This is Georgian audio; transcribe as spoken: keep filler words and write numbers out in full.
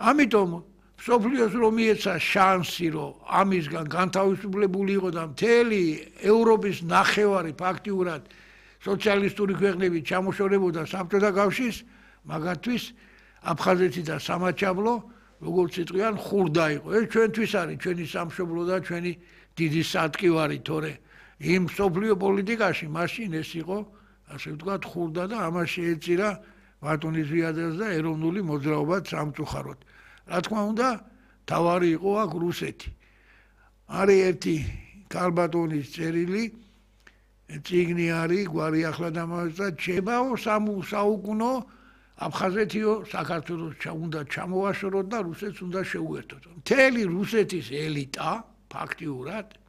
ამიტომ მსოფლიოს რომ მიეცა შანსი რომ ამისგან განთავისუფლებული იყო და მთელი ევროპის ნახევარი ფაქტიურად სოციალისტური ქვეყნები ჩამოშორებოდა საბჭოთა კავშირს მაგათთვის აფხაზეთი და სამაჩაბლო როგორც იტყვიან ხურდა იყო ეს ჩვენთვის არის ჩვენი სამშობლო და ჩვენი დიდი სატკივარი თორე იმ მსოფლიო პოლიტიკაში მაშინ ეს იყო ასე ვთქვათ ხურდა და ამას შეეწირა ბატონის ზვიადელს და ეროვნული მოძრაობა სამწუხაროდ რა თქმა უნდა თავარი იყო აქ რუსეთი არის ერთი ქალბატონის წერილი წიგნი არის გვარი ახლა დამავალდა ჩებაო საუკუნო აფხაზეთიო საქართველოს უნდა ჩამოვაშოროთ და რუსეთს უნდა შეუერთოთ მთელი რუსეთის ელიტა ფაქტიურად